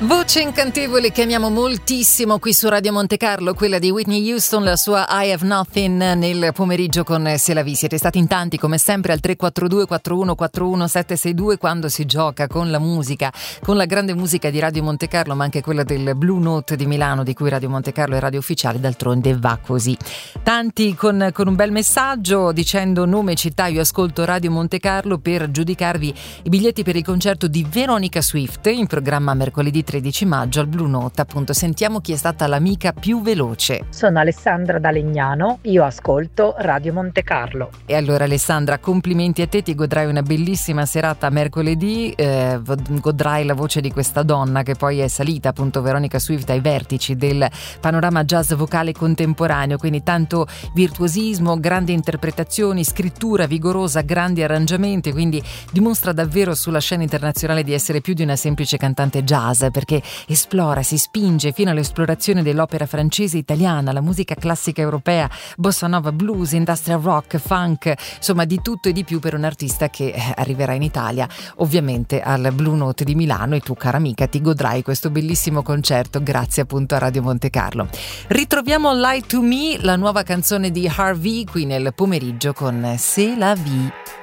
Voce incantevole che amiamo moltissimo qui su Radio Monte Carlo, quella di Whitney Houston, la sua I Have Nothing nel pomeriggio con Se la Vi. Siete stati in tanti come sempre al 342 4141 762 quando si gioca con la musica, con la grande musica di Radio Monte Carlo, ma anche quella del Blue Note di Milano, di cui Radio Monte Carlo è radio ufficiale, d'altronde va così. Tanti con un bel messaggio dicendo nome e città, io ascolto Radio Monte Carlo per giudicarvi i biglietti per il concerto di Veronica Swift in programma mercoledì 13 maggio al Blue Note. Appunto, sentiamo chi è stata l'amica più veloce. Sono Alessandra da Legnano, io ascolto Radio Monte Carlo. E allora Alessandra, complimenti a te, ti godrai una bellissima serata mercoledì, godrai la voce di questa donna che poi è salita, appunto Veronica Swift, ai vertici del panorama jazz vocale contemporaneo, quindi tanto virtuosismo, grandi interpretazioni, scrittura vigorosa, grandi arrangiamenti, quindi dimostra davvero sulla scena internazionale di essere più di una semplice cantante jazz, perché esplora, si spinge fino all'esplorazione dell'opera francese e italiana, la musica classica europea, bossa nova, blues, industrial rock, funk, insomma di tutto e di più per un artista che arriverà in Italia ovviamente al Blue Note di Milano, e tu cara amica ti godrai questo bellissimo concerto grazie appunto a Radio Monte Carlo. Ritroviamo Lie to Me, la nuova canzone di Harvey qui nel pomeriggio con C'est la vie.